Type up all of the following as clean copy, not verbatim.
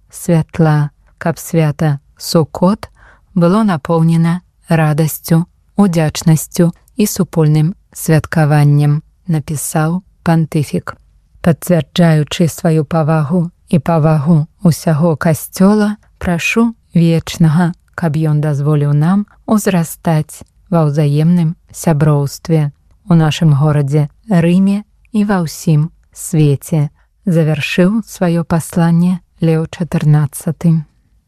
святла, каб свята Суккот было напоўнена радасцю, удзячнасцю і супольным святкаваннем, напісаў пантыфік. Пацвярджаючы сваю павагу і павагу ўсяго касцёла, прашу вечнага, каб ён дазволіў нам узрастаць ва ўзаемным сяброўстве у нашым горадзе Рыме і ва ўсім свеце, завяршыў сваё пасланне Леў XIV.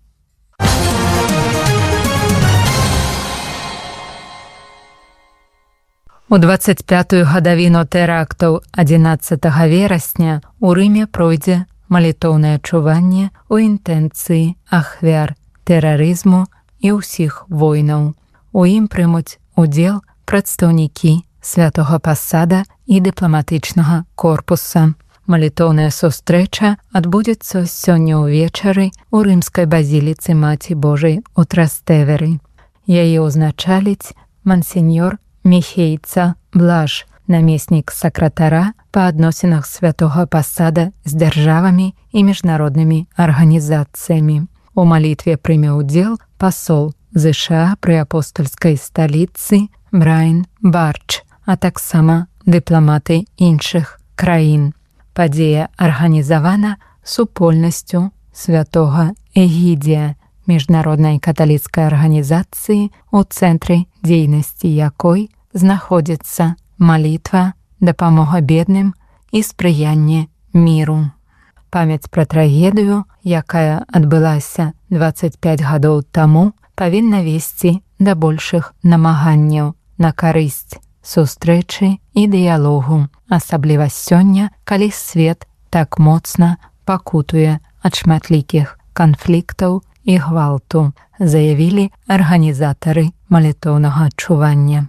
У 25-ю гадавіну тэрактаў 11 верасня у Рыме пройдзе малітоўнае чуванне ў інтэнцыі ахвяр тэрарызму і ўсіх войнаў. У ім прымуць удзел прадстаўнікі святога пасада і дыпламатычнага корпуса. Малітоўная сустрэча адбудзецца сёння ўвечары ў рымскай базіліцы Маці Божай у Трастэверы. Яе ўзначаліць мансеньор Міхейца Блаж, намеснік сакратара па адносінах святога пасада з дзяржавамі і міжнароднымі арганізацыямі. У малітве прыме ўдзел пасол ЗША пры апостальскай сталіцы Брайан Барч, а таксама дыпламаты іншых краін. Падзея арганізавана супольнасцю святога Эгідзія, міжнароднай каталіцкай арганізацыі, у цэнтры дзейнасці якой знаходзіцца малітва, дапамога бедным і спрыянне міру. Памяць пра трагедыю, якая адбылася 25 гадоў таму, павінна весці да большых намаганняў на карысць сустрэчы і дыялогу, асабліва сёння, калі свет так моцна пакутуе ад шматлікіх канфліктаў і гвалту, заявілі арганізатары малітоўнага чування.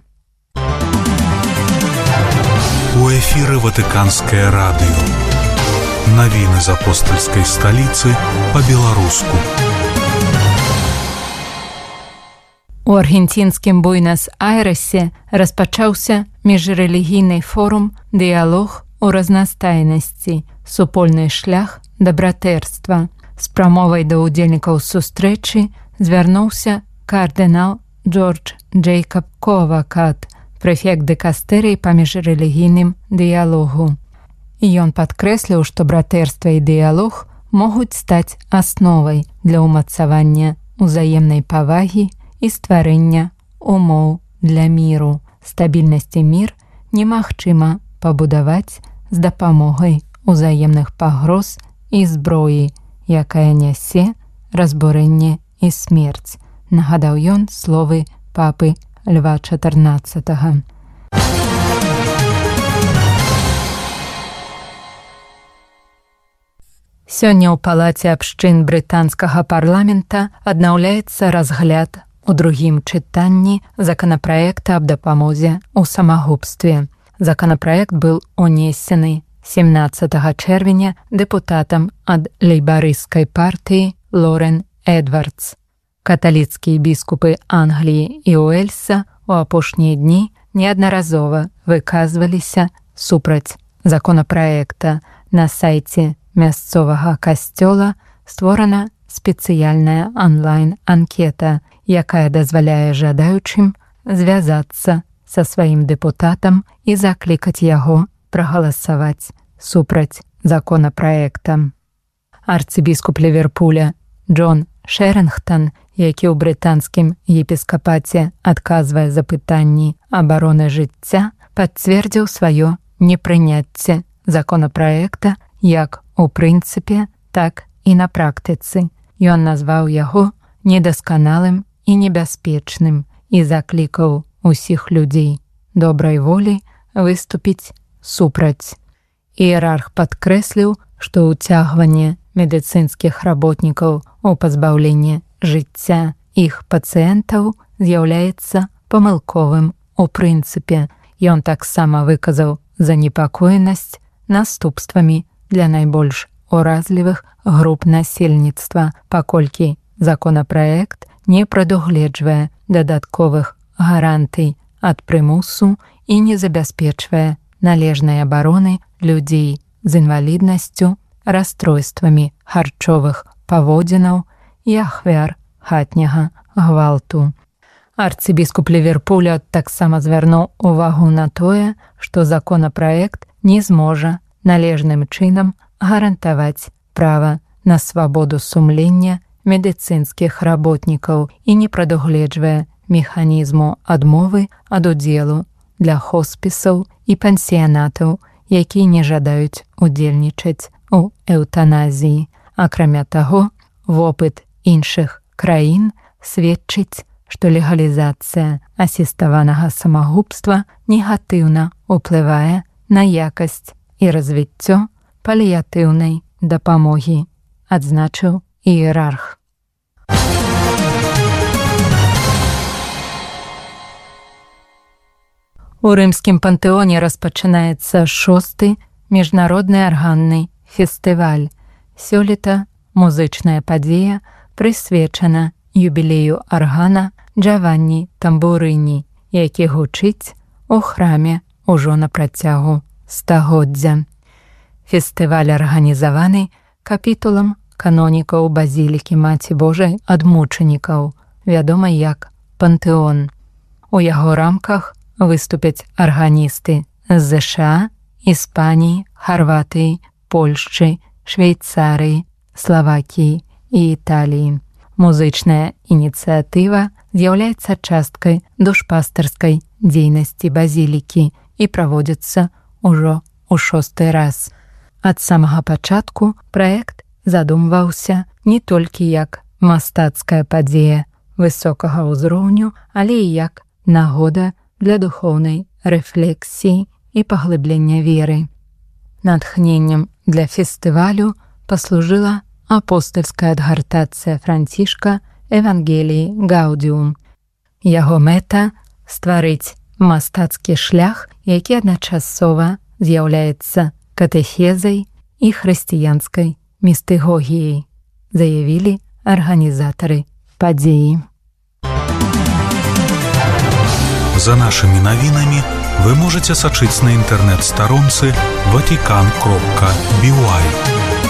У эфіры Ватыканскае радыё. Навіны з апостальскай сталіцы па-беларуску. У аргенцінскім Буэнас-Айрэсе распачаўся міжрэлігійны форум «Дыялог у разнастайнасці. Супольны шлях да братэрства». З прамовай да ўдзельнікаў сустрэчы звярнуўся кардынал Джордж Джейкаб Ковакат, прэфект дыкастэрыі па міжрэлігійным дыялогу. І ён падкрэсліў, што братэрства і дыялог могуць стаць асновай для ўмацавання узаемнай павагі і стварэння умоў для міру. Стабільнасць і мір немагчыма пабудаваць з дапамогай узаемных пагроз і зброі, якая нясе разбурэнне і смерць, нагадаў ён словы папы Льва XIV. Сёння ў палаце абшчын брытанскага парламента аднаўляецца разгляд у другім чытанні законапраекта аб дапамозе ў самагубстве. Законапраект быў унесены 17 чэрвеня дэпутатам ад лейбарысцкай партыі Лорен Эдвардс. Каталіцкія біскупы Англіі і Уэльса ў апошнія дні неаднаразова выказваліся супраць законапраекта. На сайце мясцовага касцёла створана спецыяльная онлайн-анкета, якая дазваляе жадаючым звязацца са сваім дэпутатам і заклікаць яго прагаласаваць супраць законапраекта. Арцыбіскуп Ліверпуля Джон Шэрынгтон, які ў брытанскім епіскапаце адказвае за пытанні абароны жыцця, пацвердзіў сваё непрыняцце законапраекта як у прынцыпе, так і на практыцы. Ён назваў яго недасканалым і небяспечным і заклікаў усіх людзей добрай волі выступіць супраць. Іерарх падкрэсліў, што ўцягванне медыцынскіх работнікаў у пазбаўленне жыцця іх пацыентаў з'яўляецца памылковым у прынцыпе. Ён таксама выказаў занепакоенасць наступствамі для найбольш уразлівых груп насельніцтва, паколькі законапраект не прадугледжвае дадатковых гарантый ад прымусу і не забяспечвае належнай абароны людзей з інваліднасцю, расстройствамі харчовых паводзінаў і ахвяр хатняга гвалту. Арцыбіскуп Ліверпуля таксама звярнуў увагу на тое, што законапраект не зможа належным чынам гарантаваць права на свабоду сумлення медыцынскіх работнікаў і не прадугледжвае механізму адмовы ад удзелу для хоспісаў і пансіянатаў, якія не жадаюць удзельнічаць у эўтаназіі. Акрамя таго, вопыт іншых краін сведчыць, што легалізацыя асіставанага самагубства негатыўна ўплывае на якасць і развіццё паліятыўнай дапамогі, адзначыў іерарх. У рымскім пантэоне распачынаецца 6-й міжнародны арганны фестываль. Сёлета музычная падзея прысвечана юбілею аргана Джаванні Тамбурыні, які гучыць у храме ўжо на працягу стагоддзя. Фестываль арганізаваны капітулам канонікаў базілікі Маці Божай ад мучанікаў, вядома як Пантэон. У яго рамках выступяць арганісты з ЗША, Іспаніі, Харватыі, Польшчы, Швейцарыі, Славакіі і Італіі. Музычная ініцыятыва з'яўляецца часткай душпастарскай дзейнасці базілікі і праводзіцца ўжо ў 6-й раз. Ад самага пачатку праект задумваўся не толькі як мастацкая падзея высокага ўзроўню, але і як нагода для духоўнай рэфлексіі і паглыблення веры. Натхненнем для фестывалю паслужыла апостальская адгартацыя Францішка Евангеліі Гаудіум. Яго мэта – стварыць мастацкі шлях, які адначасова з'яўляецца катэхезай і хрысціянскай містыгогіяй, заявілі арганізатары падзеі. За нашими навінамі вы можете сачыць на інтэрнэт-старонцы vatican.by.